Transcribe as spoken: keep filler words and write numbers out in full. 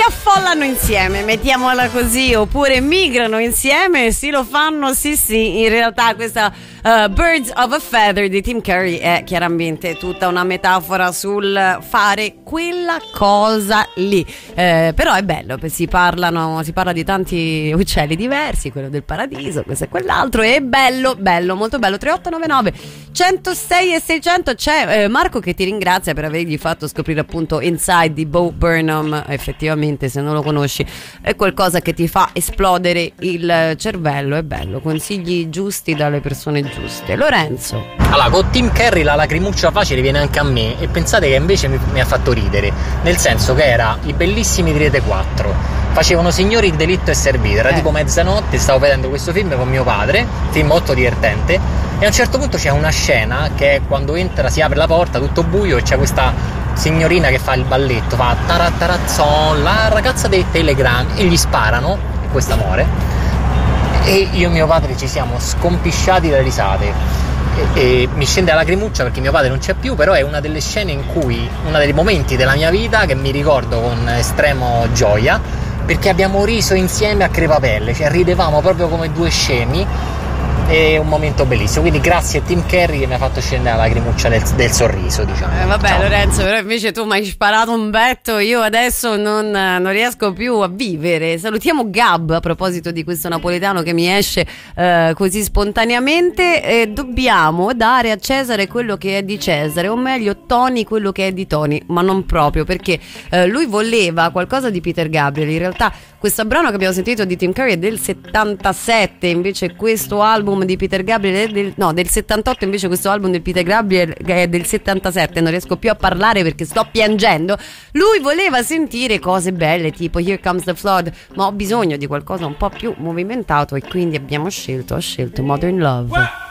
affollano insieme, mettiamola così, oppure migrano insieme, sì lo fanno, sì sì, in realtà questa uh, Birds of a Feather di Tim Curry è chiaramente tutta una metafora sul fare quella cosa lì, eh, però è bello, si parlano, si parla di tanti uccelli diversi, quello del paradiso, questo e quell'altro, è bello, bello, molto bello. Tre otto nove nove centosei e seicento. C'è eh, Marco che ti ringrazia per avergli fatto scoprire appunto Inside di Bo Burnham. Effettivamente, se non lo conosci, è qualcosa che ti fa esplodere il cervello, è bello, consigli giusti dalle persone giuste. Lorenzo. Allora, con Tim Curry la lacrimuccia facile viene anche a me, e pensate che invece mi, mi ha fatto ridere, nel senso che era I Bellissimi di Rete quattro, facevano Signori, delitto e servire, era eh. tipo mezzanotte, stavo vedendo questo film con mio padre, film molto divertente, e a un certo punto c'è una scena che è quando entra, si apre la porta, tutto buio, e c'è questa signorina che fa il balletto, fa taratarazzon, la ragazza dei telegrammi, e gli sparano, e questo muore, e io e mio padre ci siamo scompisciati dalle risate. E, e mi scende la lacrimuccia perché mio padre non c'è più, però è una delle scene in cui, uno dei momenti della mia vita che mi ricordo con estremo gioia, perché abbiamo riso insieme a crepapelle, cioè ridevamo proprio come due scemi. È un momento bellissimo, quindi grazie a Tim Curry che mi ha fatto scendere la lacrimuccia del, del sorriso, diciamo. Eh, vabbè, Ciao. Lorenzo, però invece tu mi hai sparato un betto, io adesso non, non riesco più a vivere. Salutiamo Gab a proposito di questo napoletano che mi esce eh, così spontaneamente. Eh, dobbiamo dare a Cesare quello che è di Cesare, o meglio Tony quello che è di Tony, ma non proprio, perché eh, lui voleva qualcosa di Peter Gabriel. In realtà questo brano che abbiamo sentito di Tim Curry è del settantasette, invece questo album di Peter Gabriel è del, no, del settantotto, invece questo album del Peter Gabriel è del settantasette. Non riesco più a parlare perché sto piangendo. Lui voleva sentire cose belle tipo Here Comes the Flood, ma ho bisogno di qualcosa un po' più movimentato, e quindi abbiamo scelto, ho scelto Modern Love.